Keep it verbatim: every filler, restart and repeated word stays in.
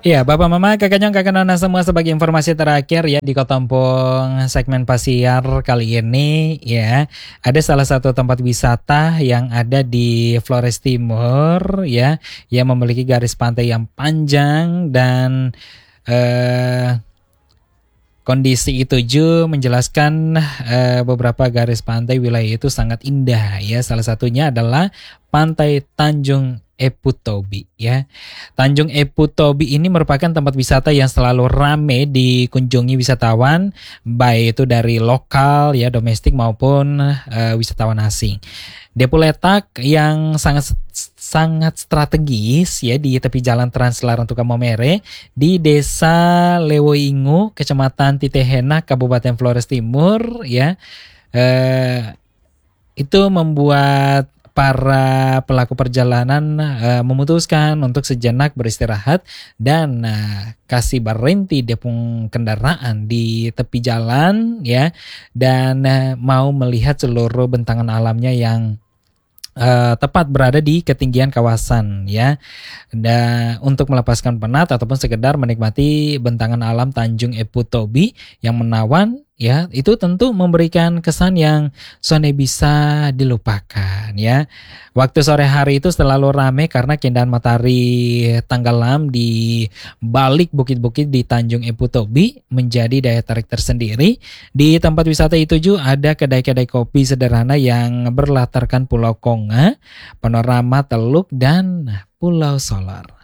Iya, Bapak Mama, Kakak Nyong, Kakak Nona semua, sebagai informasi terakhir ya di Kotampung segmen Pasiar kali ini ya, ada salah satu tempat wisata yang ada di Flores Timur ya, yang memiliki garis pantai yang panjang dan eh kondisi itu juga menjelaskan eh, beberapa garis pantai wilayah itu sangat indah ya. Salah satunya adalah Pantai Tanjung Eputobi ya. Tanjung Eputobi ini merupakan tempat wisata yang selalu ramai dikunjungi wisatawan, baik itu dari lokal ya, domestik maupun eh, wisatawan asing. Dia pun letak yang sangat sangat strategis ya di tepi jalan Trans Larantuka Momere di Desa Lewoingu, Kecamatan Titehena, Kabupaten Flores Timur ya. Eh, itu membuat para pelaku perjalanan uh, memutuskan untuk sejenak beristirahat dan uh, kasih berhenti depung kendaraan di tepi jalan ya, dan uh, mau melihat seluruh bentangan alamnya yang Uh, tepat berada di ketinggian kawasan ya, dan untuk melepaskan penat ataupun sekedar menikmati bentangan alam Tanjung Eputobi yang menawan ya, itu tentu memberikan kesan yang sone bisa dilupakan ya. Waktu sore hari itu selalu ramai karena keindahan matahari tenggelam di balik bukit-bukit di Tanjung Eputobi menjadi daya tarik tersendiri. Di tempat wisata itu juga ada kedai-kedai kopi sederhana yang berlatarkan Pulau Konga, panorama Teluk dan Pulau Solar.